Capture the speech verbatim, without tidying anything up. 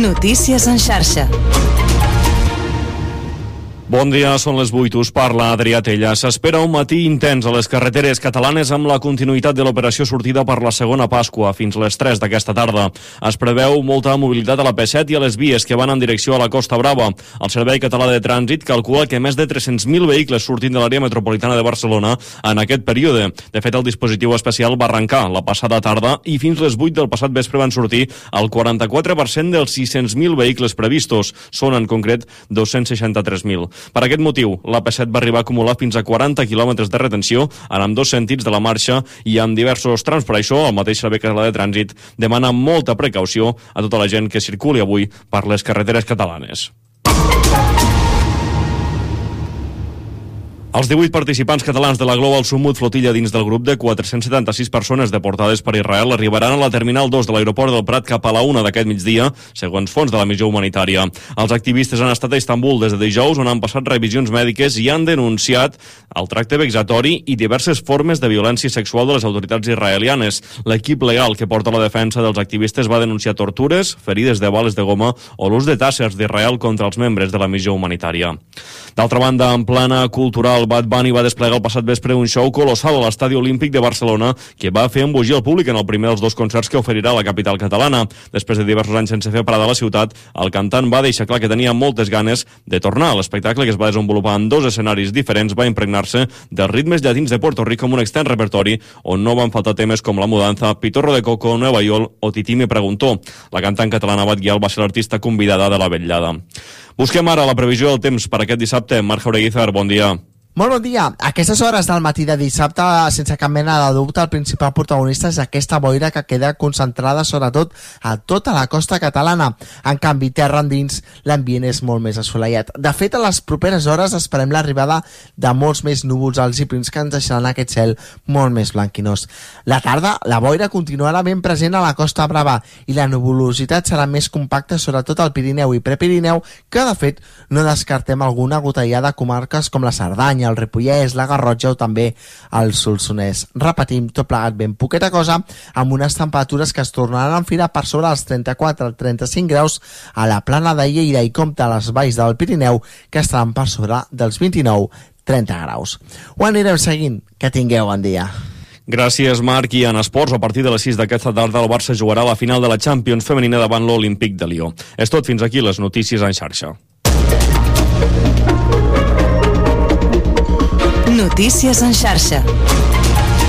Notícies en xarxa. Bon dia, són les vuit, us parla Adrià Tella. S'espera un matí intens a les carreteres catalanes amb la continuïtat de l'operació sortida per la segona Pasqua fins les tres d'aquesta tarda. Es preveu molta mobilitat a la P set i a les vies que van en direcció a la Costa Brava. El Servei Català de Trànsit calcula que més de tres-cents mil vehicles sortint de l'àrea metropolitana de Barcelona en aquest període. De fet, el dispositiu especial va arrencar la passada tarda i fins les vuit del passat vespre van sortir el quaranta-quatre per cent dels sis-cents mil vehicles previstos. Són, en concret, dos-cents seixanta-tres mil. Per aquest motiu, la P set va arribar a acumular fins a quaranta quilòmetres de retenció en ambdós sentits de la marxa i amb diversos trams. Per això, el mateix Servei Català de Trànsit demana molta precaució a tota la gent que circuli avui per les carreteres catalanes. Els divuit participants catalans de la Global Summit Flotilla dins del grup de quatre-cents setanta-sis persones deportades per Israel arribaran a la Terminal dos de l'aeroport del Prat cap a la una d'aquest migdia, segons fons de la missió humanitària. Els activistes han estat a Istanbul des de dijous, on han passat revisions mèdiques i han denunciat el tracte vexatori i diverses formes de violència sexual de les autoritats israelianes. L'equip legal que porta la defensa dels activistes va denunciar tortures, ferides de bales de goma o l'ús de tàssers d'Israel contra els membres de la missió humanitària. D'altra banda, en plana cultural, Bad Bunny va desplegar el passat vespre un show colossal a l'Estadi Olímpic de Barcelona que va fer embogir el públic en el primer dels dos concerts que oferirà a la capital catalana. Després de diversos anys sense fer parada a la ciutat, el cantant va deixar clar que tenia moltes ganes de tornar. L'espectacle, que es va desenvolupar en dos escenaris diferents, va impregnar-se dels ritmes llatins de Puerto Rico amb un extens repertori on no van faltar temes com La Mudanza, Pitorro de Coco, Nueva York o Tití me preguntó. La cantant catalana Bat Guial va ser l'artista convidada de la vetllada. Busquem ara la previsió del temps per aquest dissabte. Marc Jaureguizar, bon dia. Molt bon dia. A aquestes hores del matí de dissabte, sense cap mena de dubte, el principal protagonista és aquesta boira que queda concentrada sobretot a tota la costa catalana. En canvi, terra endins, l'ambient és molt més assolellat. De fet, a les properes hores esperem l'arribada de molts més núvols alts i prims que ens deixaran aquest cel molt més blanquinós. La tarda, la boira continuarà ben present a la Costa Brava i la nuvolositat serà més compacta sobretot al Pirineu i Prepirineu, que de fet no descartem alguna gotellada a comarques com la Cerdanya, el Ripollès, la Garrotxa o també el Solsonès. Repetim, tot plegat ben poqueta cosa, amb unes temperatures que es tornaran a enfilar per sobre els trenta-quatre a trenta-cinc graus a la plana de Lleida i compte a les valls del Pirineu, que estaran per sobre dels vint-i-nou a trenta graus. Ho anirem seguint. Que tingueu bon dia. Gràcies, Marc. I en esports, a partir de les sis d'aquesta tarda, el Barça jugarà a la final de la Champions femenina davant l'Olímpic de Lió. És tot, fins aquí les notícies en xarxa. Notícies en xarxa.